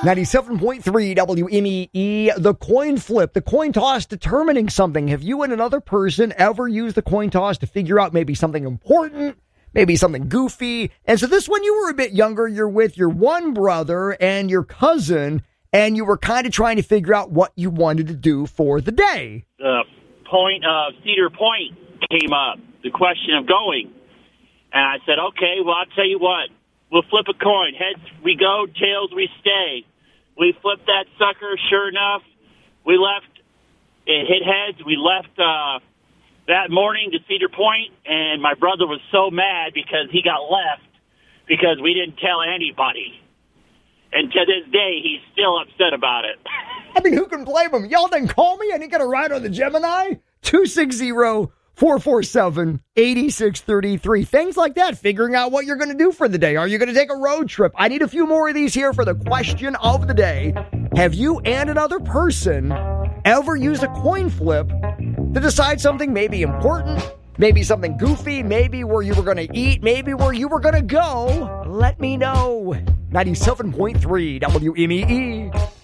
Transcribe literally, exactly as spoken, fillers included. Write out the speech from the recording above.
ninety-seven point three W M E E, the coin flip, the coin toss determining something. Have you and another person ever used the coin toss to figure out maybe something important, maybe something goofy? And so this one, you were a bit younger. You're with your one brother and your cousin, and you were kind of trying to figure out what you wanted to do for the day. The point of Cedar Point came up, the question of going. And I said, okay, well, I'll tell you what. We'll flip a coin. Heads, we go. Tails, we stay. We flipped that sucker. Sure enough, we left. It hit heads. We left uh, that morning to Cedar Point, and my brother was so mad because he got left because we didn't tell anybody. And to this day, he's still upset about it. I mean, who can blame him? Y'all didn't call me? I didn't get a ride on the Gemini? two six zero, four four seven, eight six three three. Things like that, figuring out what you're going to do for the day. Are you going to take a road trip? I need a few more of these here for the question of the day. Have you and another person ever used a coin flip to decide something maybe important, maybe something goofy, maybe where you were going to eat, maybe where you were going to go? Let me know. ninety-seven point three W M E E.